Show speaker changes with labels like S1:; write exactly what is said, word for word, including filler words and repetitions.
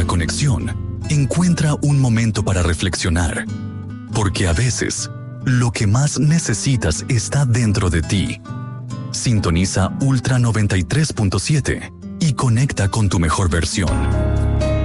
S1: nuestra conexión, encuentra un momento para reflexionar, porque a veces, lo que más necesitas está dentro de ti. Sintoniza Ultra noventa y tres punto siete y conecta con tu mejor versión.